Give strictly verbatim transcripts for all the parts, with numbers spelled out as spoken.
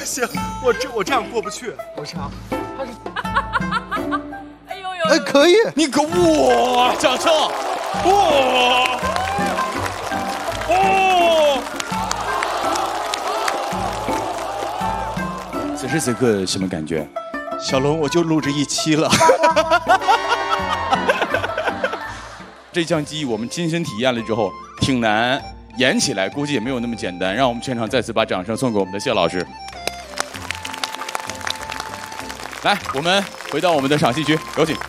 行，我这我这样过不去，我这样。他是， 哎呦呦！ 哎，可以， 你可哇，掌声！哇！哦！ 此时此刻什么感觉？ 小龙，我就录这一期了。 这项技艺我们亲身体验了之后，挺难演起来，估计也没有那么简单。让我们全场再次把掌声送给我们的谢老师。来，我们回到我们的赏戏区，有请。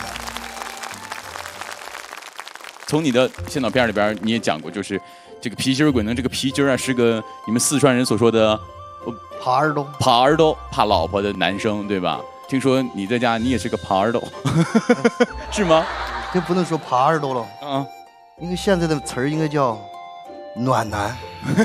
从你的先导片里边，你也讲过，就是这个皮筋儿滚灯，这个皮筋儿啊，是个你们四川人所说的耙耳朵， 耙耳朵怕老婆的男生，对吧？听说你在家你也是个耙耳朵，是吗？ 这不能说耙耳朵了啊， 应该现在的词儿应该叫暖男。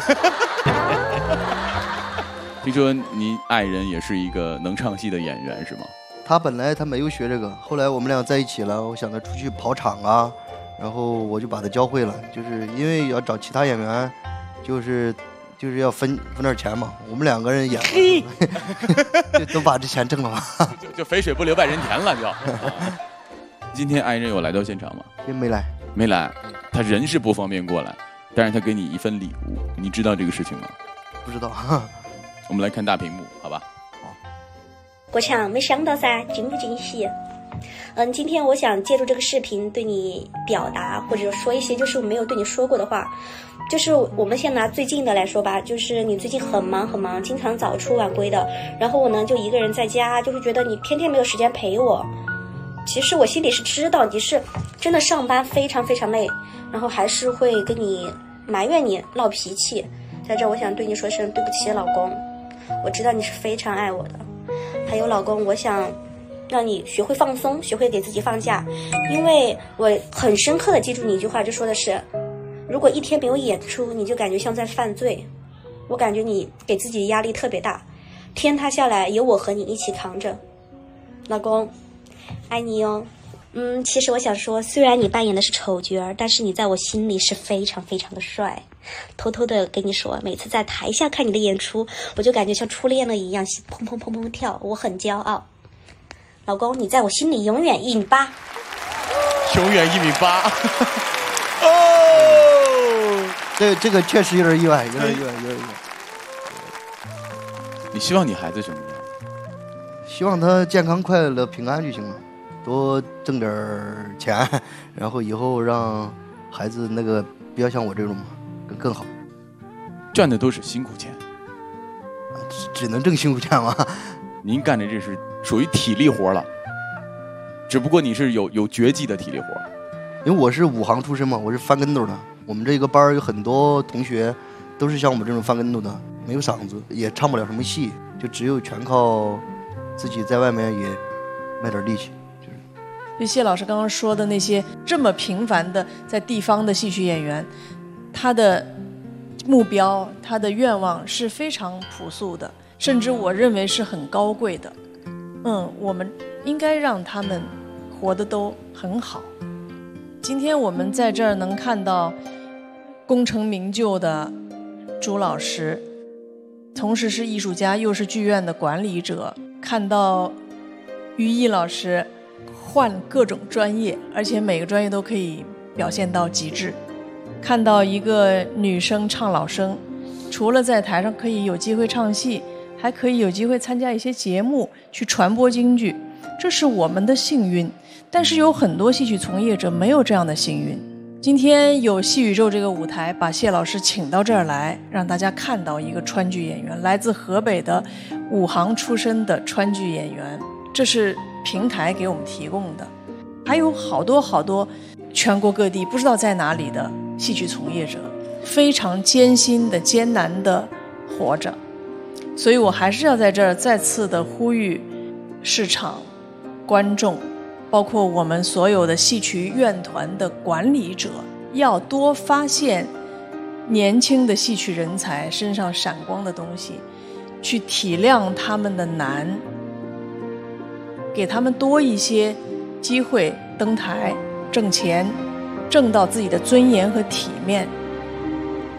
听说你爱人也是一个能唱戏的演员，是吗？ 他本来他没有学这个，后来我们俩在一起了，我想他出去跑场啊，然后我就把他教会了，就是因为要找其他演员，就是就是要分分点钱嘛，我们两个人演，就都把这钱挣了嘛， 就就肥水不流外人田了就。今天爱人有来到现场吗？ 也没来， 没来，他人是不方便过来，但是他给你一份礼物，你知道这个事情吗？ 不知道。 我们来看大屏幕，好吧？ 好。国强，没想到噻，惊不惊喜？嗯，今天我想借助这个视频对你表达，或者说一些就是我没有对你说过的话。就是我们先拿最近的来说吧，就是你最近很忙很忙，经常早出晚归的，然后我呢就一个人在家，就是觉得你天天没有时间陪我。其实我心里是知道你是真的上班非常非常累，然后还是会跟你埋怨你闹脾气。在这我想对你说声对不起老公，我知道你是非常爱我的。还有老公，我想让你学会放松，学会给自己放假，因为我很深刻的记住你一句话，就说的是如果一天没有演出，你就感觉像在犯罪。我感觉你给自己压力特别大，天塌下来有我和你一起扛着。老公爱你哟。嗯，其实我想说，虽然你扮演的是丑角儿，但是你在我心里是非常非常的帅。偷偷的跟你说，每次在台下看你的演出，我就感觉像初恋了一样，砰砰砰砰跳，我很骄傲。老公，你在我心里永远一米八， 永远一米八。 哦，这这个确实有点意外，有点意外，有点意外。 你希望你孩子什么样？ 希望他健康、快乐、平安就行了，多挣点钱，然后以后让孩子那个不要像我这种嘛，更更好。 赚的都是辛苦钱， 只只能挣辛苦钱吗？ 您干的这是属于体力活了，只不过你是有有绝技的体力活。 因为我是武行出身嘛，我是翻跟斗的。我们这个班有很多同学都是像我们这种翻跟斗的，没有嗓子，也唱不了什么戏，就只有全靠自己在外面也卖点力气。就是就谢老师刚刚说的那些这么平凡的在地方的戏曲演员，他的目标他的愿望是非常朴素的，甚至我认为是很高贵的。嗯，我们应该让他们活得都很好。今天我们在这儿能看到功成名就的朱老师，同时是艺术家又是剧院的管理者，看到于毅老师换各种专业，而且每个专业都可以表现到极致，看到一个女生唱老生，除了在台上可以有机会唱戏，还可以有机会参加一些节目去传播京剧，这是我们的幸运。但是有很多戏曲从业者没有这样的幸运。今天有戏宇宙这个舞台，把谢老师请到这儿来，让大家看到一个川剧演员，来自河北的武行出身的川剧演员，这是平台给我们提供的。还有好多好多全国各地不知道在哪里的戏曲从业者，非常艰辛的艰难的活着。所以我还是要在这儿再次的呼吁市场、观众，包括我们所有的戏曲院团的管理者，要多发现年轻的戏曲人才身上闪光的东西，去体谅他们的难，给他们多一些机会登台挣钱，挣到自己的尊严和体面。